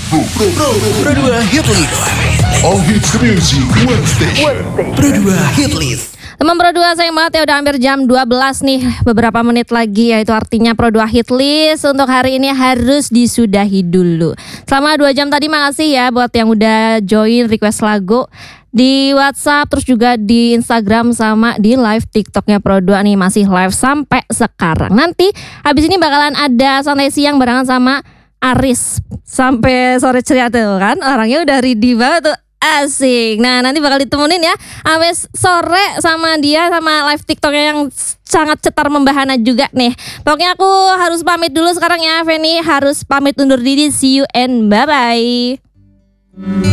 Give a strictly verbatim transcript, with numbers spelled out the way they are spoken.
Pro dua Hit List. All hits the music, one station. Pro dua Hit List. Teman Pro dua sayang banget ya, udah hampir jam dua belas nih, beberapa menit lagi, yaitu artinya Pro dua Hit List untuk hari ini harus disudahi dulu. Selama dua jam tadi makasih ya buat yang udah join request lagu di WhatsApp, terus juga di Instagram sama di live TikToknya Pro dua nih, masih live sampai sekarang. Nanti habis ini bakalan ada santai siang barengan sama Aris sampai sore ceria tuh kan, orangnya udah ready banget tuh. Asik. Nah nanti bakal ditemenin ya sampai sore sama dia, sama live TikToknya yang sangat cetar membahana juga nih. Pokoknya aku harus pamit dulu sekarang ya, Feni harus pamit undur diri. See you and bye bye.